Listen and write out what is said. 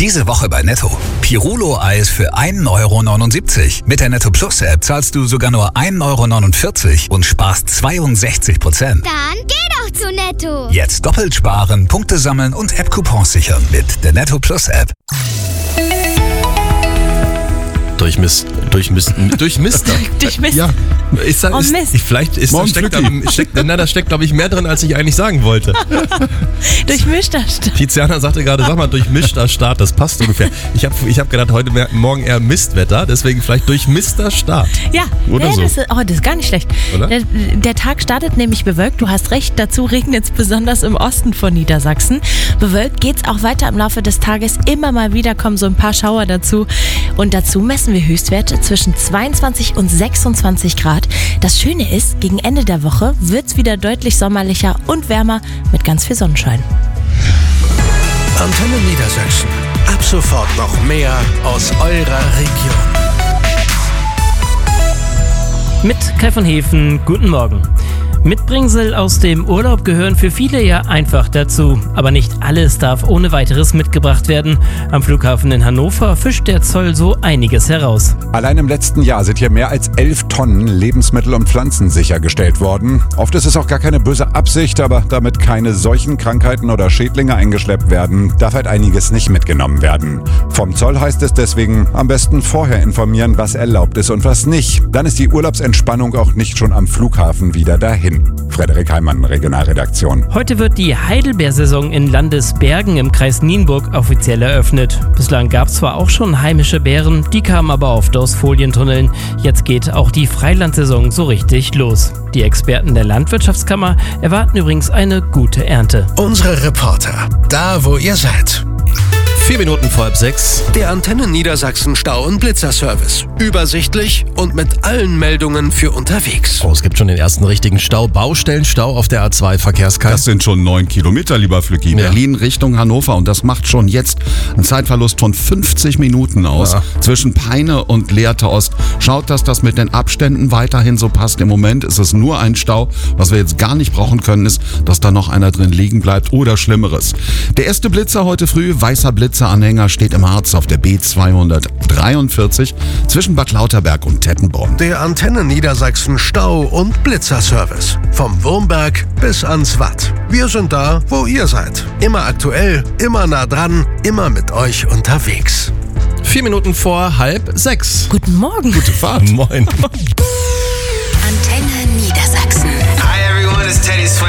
Diese Woche bei Netto. Pirulo-Eis für 1,79 €. Mit der Netto Plus App zahlst du sogar nur 1,49 € und sparst 62%. Dann geh doch zu Netto. Jetzt doppelt sparen, Punkte sammeln und App-Coupons sichern mit der Netto Plus App. Durch Mister. Ja. Da steckt, glaube ich, mehr drin, als ich eigentlich sagen wollte. Durchmischter Start. Tiziana sagte gerade, sag mal, durchmischter Start, das passt ungefähr. Ich hab gedacht, morgen eher Mistwetter, deswegen vielleicht durchmischter Start. Ja, Oder so. das ist gar nicht schlecht. Oder? Der Tag startet nämlich bewölkt, du hast recht, dazu regnet es besonders im Osten von Niedersachsen. Bewölkt geht es auch weiter im Laufe des Tages, immer mal wieder kommen so ein paar Schauer dazu und dazu messen wir Höchstwerte zwischen 22 und 26 Grad. Das Schöne ist, gegen Ende der Woche wird es wieder deutlich sommerlicher und wärmer mit ganz viel Sonnenschein. Antenne Niedersachsen. Ab sofort noch mehr aus eurer Region. Mit Kai von Hefen, guten Morgen. Mitbringsel aus dem Urlaub gehören für viele ja einfach dazu. Aber nicht alles darf ohne weiteres mitgebracht werden. Am Flughafen in Hannover fischt der Zoll so einiges heraus. Allein im letzten Jahr sind hier mehr als 11 Tonnen Lebensmittel und Pflanzen sichergestellt worden. Oft ist es auch gar keine böse Absicht, aber damit keine solchen Krankheiten oder Schädlinge eingeschleppt werden, darf halt einiges nicht mitgenommen werden. Vom Zoll heißt es deswegen, am besten vorher informieren, was erlaubt ist und was nicht. Dann ist die Urlaubsentspannung auch nicht schon am Flughafen wieder dahin. Frederik Heimann, Regionalredaktion. Heute wird die Heidelbeersaison in Landesbergen im Kreis Nienburg offiziell eröffnet. Bislang gab es zwar auch schon heimische Beeren, die kamen aber oft aus Folientunneln. Jetzt geht auch die Freilandsaison so richtig los. Die Experten der Landwirtschaftskammer erwarten übrigens eine gute Ernte. Unsere Reporter, da wo ihr seid. 4 Minuten vor halb 6. Der Antenne Niedersachsen Stau- und Blitzerservice. Übersichtlich und mit allen Meldungen für unterwegs. Oh, es gibt schon den ersten richtigen Stau. Baustellenstau auf der A2 Verkehrskreis. Das sind schon 9 Kilometer, lieber Flücki. Ja. Berlin Richtung Hannover. Und das macht schon jetzt einen Zeitverlust von 50 Minuten aus. Ja. Zwischen Peine und Lehrte Ost. Schaut, dass das mit den Abständen weiterhin so passt. Im Moment ist es nur ein Stau. Was wir jetzt gar nicht brauchen können, ist, dass da noch einer drin liegen bleibt oder Schlimmeres. Der erste Blitzer heute früh, weißer Blitzeranhänger, steht im Harz auf der B243 zwischen Bad Lauterberg und Tettenborn. Der Antenne Niedersachsen Stau- und Blitzerservice. Vom Wurmberg bis ans Watt. Wir sind da, wo ihr seid. Immer aktuell, immer nah dran, immer mit euch unterwegs. 4 Minuten vor halb 6. Guten Morgen. Gute Fahrt. Moin. Antenne Niedersachsen. Hi everyone, it's Teddy's